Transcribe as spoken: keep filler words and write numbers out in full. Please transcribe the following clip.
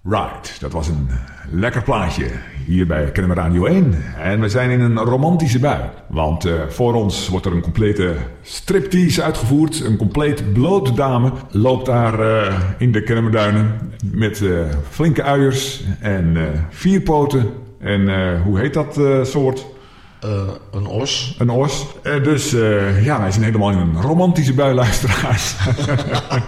Right, dat was een lekker plaatje hier bij Kennemer Radio één. En we zijn in een romantische bui. Want uh, voor ons wordt er een complete striptease uitgevoerd. Een compleet blote dame loopt daar uh, in de Kennemerduinen met uh, flinke uiers en uh, vier poten. En uh, hoe heet dat uh, soort? Uh, een os. Een os. Uh, dus uh, ja, wij zijn helemaal in een romantische bui, luisteraars.